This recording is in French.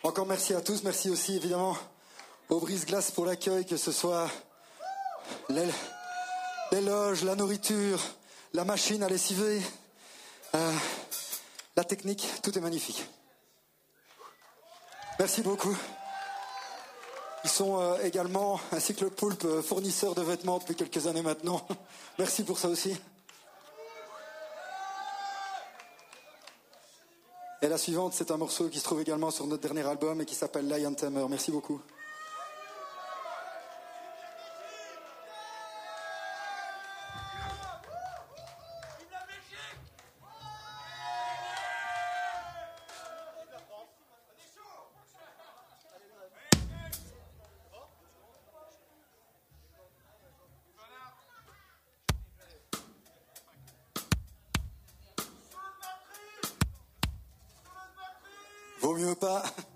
Encore merci à tous, merci aussi évidemment au Brise-Glace pour l'accueil, que ce soit les loges, la nourriture, la machine à lessiver, la technique, tout est magnifique. Merci beaucoup. Ils sont également, ainsi que le Poulpe, fournisseurs de vêtements depuis quelques années maintenant. Merci pour ça aussi. Et la suivante, c'est un morceau qui se trouve également sur notre dernier album et qui s'appelle Lion Tamer. Merci beaucoup. Vaut mieux pas.